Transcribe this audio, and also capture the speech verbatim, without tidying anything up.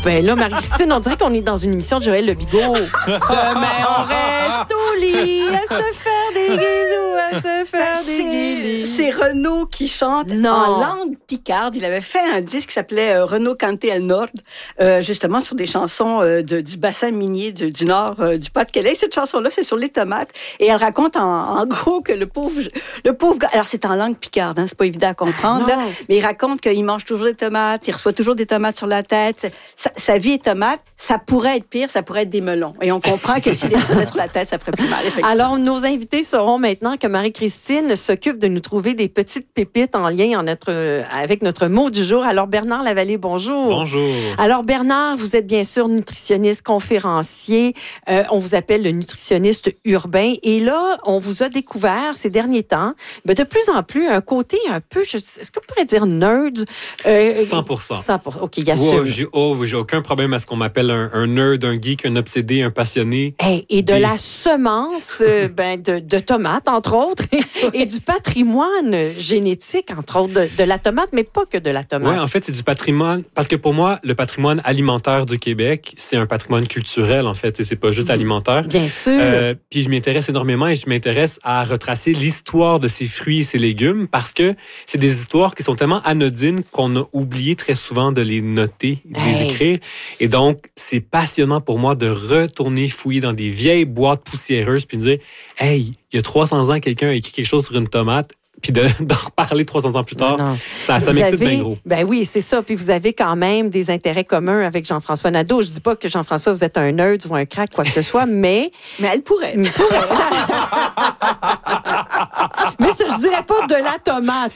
Ben là, Marie-Christine, on dirait qu'on est dans une émission de Joël Le Bigot. Demain, on reste au lit à se faire des guisous, à se faire Ben, des c'est, guillis. c'est Renaud qui chante Non. en langue picarde. Il avait fait un disque qui s'appelait euh, Renaud Cante al Nord, euh, justement sur des chansons euh, de, du bassin minier du, du nord euh, du Pas-de-Calais. Cette chanson-là, c'est sur les tomates. Et elle raconte en, en gros que le pauvre, le pauvre gars, alors c'est en langue picarde, hein, c'est pas évident à comprendre, Ah, là, mais il raconte qu'il mange toujours des tomates, il reçoit toujours des tomates sur la tête. Sa, sa vie est tomate. Ça pourrait être pire, ça pourrait être des melons. Et on comprend que s'il les recevait sur la tête, ça ferait plus mal, effectivement. Alors, nos invités sauront maintenant que Marie-Christine s'occupe de nous trouver des petites pépites en lien en notre, euh, avec notre mot du jour. Alors, Bernard Lavallée, bonjour. Bonjour. Alors, Bernard, vous êtes bien sûr nutritionniste, conférencier. Euh, on vous appelle le nutritionniste urbain. Et là, on vous a découvert ces derniers temps, ben, de plus en plus, un côté un peu, je, est-ce que vous pourriez dire nerd? Euh, cent pour cent. cent pour cent. OK, il y a Wow, ça. j'ai, oh, j'ai aucun problème à ce qu'on m'appelle un, un nerd, un geek, un obsédé, un passionné. Hey, et de Des- la semence euh, ben, de, de tomates, entre autres, et du patrimoine génétique, entre autres, de, de la tomate, mais pas que de la tomate. Oui, en fait, c'est du patrimoine. Parce que pour moi, le patrimoine alimentaire du Québec, c'est un patrimoine culturel, en fait, et c'est pas juste alimentaire. Bien sûr. Euh, puis je m'intéresse énormément et je m'intéresse à retracer l'histoire de ces fruits et ces légumes parce que c'est des histoires qui sont tellement anodines qu'on a oublié très souvent de les noter, de Hey. les écrire. Et donc, c'est passionnant pour moi de retourner fouiller dans des vieilles boîtes poussiéreuses puis de dire « Hey, il y a trois cents ans, quelqu'un a écrit quelque chose sur une tomate. » Puis de, d'en reparler trois cents ans plus tard, Non. ça, ça Vous m'excite avez- bien gros. Ben oui, c'est ça. Puis vous avez quand même des intérêts communs avec Jean-François Nadeau. Je dis pas que Jean-François, vous êtes un nerd ou un crack, quoi que ce soit, mais... Mais elle pourrait. mais ça, je dirais pas de la tomate.